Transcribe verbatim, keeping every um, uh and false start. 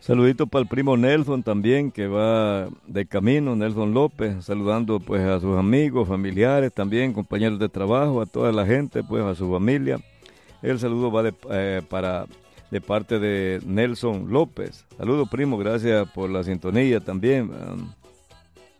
Saludito para el primo Nelson también, que va de camino, Nelson López, saludando pues a sus amigos, familiares también, compañeros de trabajo, a toda la gente, pues a su familia. El saludo va de, eh, para, de parte de Nelson López. Saludos primo, gracias por la sintonía también. Um,